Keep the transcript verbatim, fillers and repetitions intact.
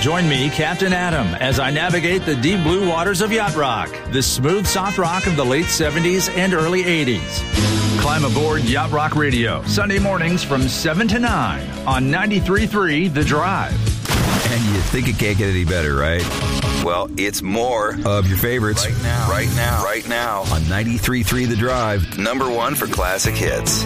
Join me, Captain Adam, as I navigate the deep blue waters of yacht rock, the smooth, soft rock of the late seventies and early eighties. Climb aboard Yacht Rock Radio, Sunday mornings from seven to nine on ninety-three point three The Drive. And you think it can't get any better, right? Well, it's more of your favorites. Right now. Right now. Right now. On ninety-three point three The Drive. Number one for classic hits.